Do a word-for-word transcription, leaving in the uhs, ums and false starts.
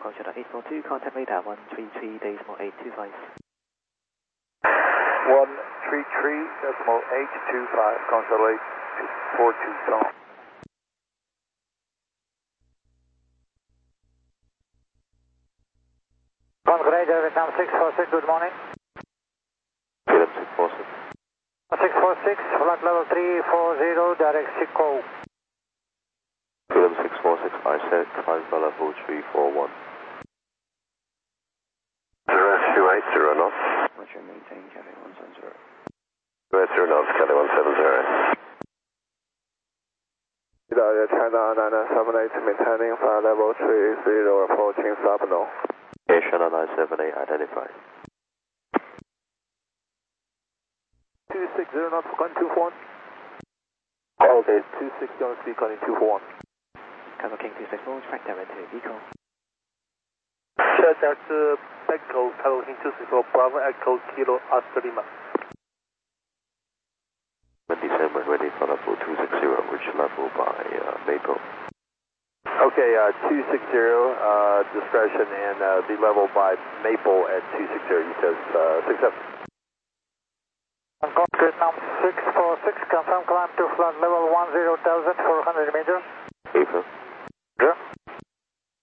Foxtrot eight four two, contact radar one three three decimal eight two five. one three three decimal eight two five, contact eight four two Tom. Congrader Vietnam six four six, good morning. Vietnam six four six. six four six, flight level three four zero, direct Chico. Vietnam six four six, I said climb for level three four one. zero two eight zero knots. Roger, maintain Cathay one seven zero. zero zero knots, Cathay one seven zero. China nine nine seven eight, maintaining flight level three zero, approaching Sabino. Okay, China nine seven eight, identified. two six zero knots, calling two four one. Okay, two six zero speed, calling two four one. Cover King two six four, track down to Eco. Shut down to Echo, Cover King two six four, Bravo Echo, Kilo, Oscar Lima. December, ready for level two six zero, which level by uh, Maple. Okay, uh, two six zero, uh, discretion, and uh, the level by Maple at two six zero, you says uh, six seven. Vietnam six four six, confirm climb to flight level one zero thousand four hundred meters. April.